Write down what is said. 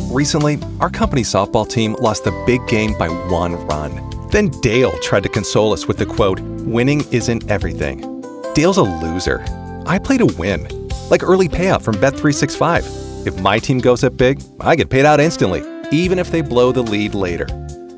Recently, our company softball team lost the big game by 1 run. Then Dale tried to console us with the quote, "Winning isn't everything." Dale's a loser. I play to win. Like early payout from Bet365. If my team goes up big, I get paid out instantly, even if they blow the lead later.